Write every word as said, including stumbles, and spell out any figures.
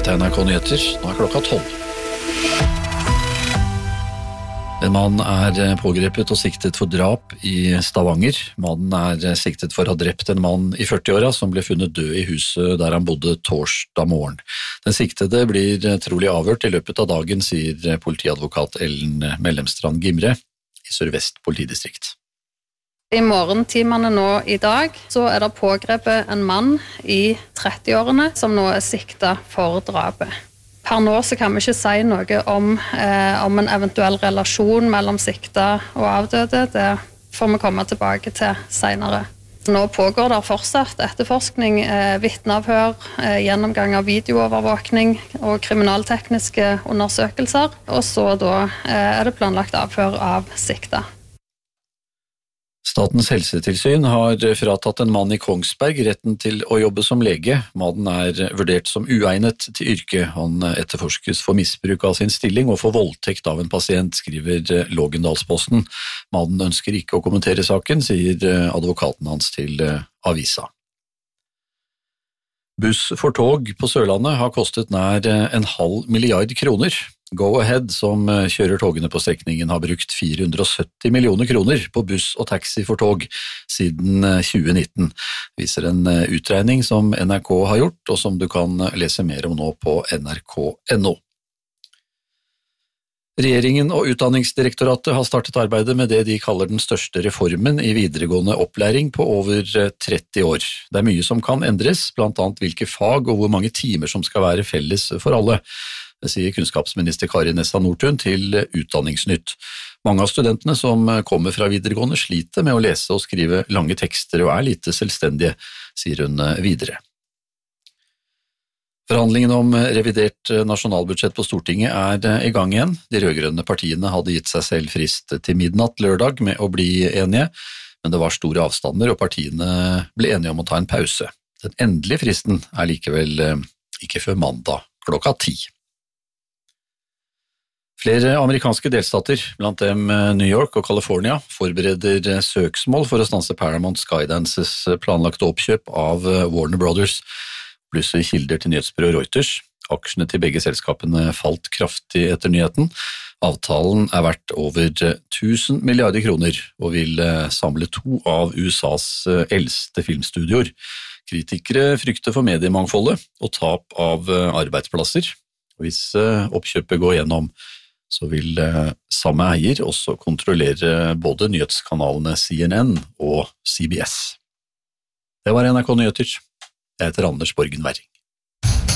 Dette er N R K Nyheter, nå er klokka tolv. En mann er pågrepet og siktet for drap i Stavanger. Mannen er siktet for å ha drept en mann i førti-åra som ble funnet død i huset der han bodde torsdag morgen. Den siktede blir trolig avhørt i løpet av dagen, sier politiadvokat Ellen Mellemstrand Gimre i Sør-Vest politidistrikt. I morgentimene nå i dag så er det pågrepet en mann i trettiårene som nå er siktet for drapet. Per nå så kan vi ikke si noe om, eh, om en eventuell relasjon mellom sikta og avdøde. Det får vi komme tilbake til senere. Nå pågår det fortsatt etterforskning, eh, vitneavhør, eh, gjennomgang av videoovervåkning og kriminaltekniske undersøkelser. Og så da eh, er det planlagt avhør av sikta. Statens helsetilsyn har fratatt en mann i Kongsberg retten til å jobbe som lege. Mannen er vurdert som uegnet til yrket. Han etterforskes for misbruk av sin stilling og for voldtekt av en pasient, skriver Lågendalsposten. Mannen ønsker ikke å kommentere saken, sier advokaten hans til avisa. Buss for tog på Sørlandet har kostet nær en halv milliard kroner. Go-Ahead, som kjører togene på strekningen, har brukt fire hundre og sytti millioner kroner på buss og taxi for tog siden tjue nitten, viser en utregning som N R K har gjort, og som du kan lese mer om nå på N R K punktum N O. Regjeringen og Utdanningsdirektoratet har startet arbeidet med det de kaller den største reformen i videregående opplæring på over tretti år. Det er mye som kan endres, blant annet hvilke fag og hvor mange timer som skal være felles for alle. Det sier kunnskapsminister Kari Nessa Nordtun til Utdanningsnytt. Mange av studentene som kommer fra videregående sliter med å lese og skrive lange tekster og er lite selvstendige, sier hun videre. Forhandlingen om revidert nasjonalbudsjett på Stortinget er i gang igjen. De rødgrønne partiene hadde gitt seg selv frist til midnatt lørdag med å bli enige, men det var store avstander og partiene ble enige om å ta en pause. Den endelige fristen er likevel ikke før mandag klokka ti. Flere amerikanske delstater, blant dem New York og California, forbereder søksmål for å stanse Paramount Skydances planlagte oppkjøp av Warner Brothers, plusser kilder til nyhetsbyrået Reuters. Aksjene til begge selskapene falt kraftig etter nyheten. Avtalen er verdt over tusen milliarder kroner og vil samle to av U S A's eldste filmstudioer. Kritikere frykter for mediemangfoldet og tap av arbeidsplasser. Hvis oppkjøpet går gjennom, så vil samme eier også kontrollere både nyhetskanalene C N N og C B S. Det var N R K Nyheter. Jeg heter Anders Borgen Werring.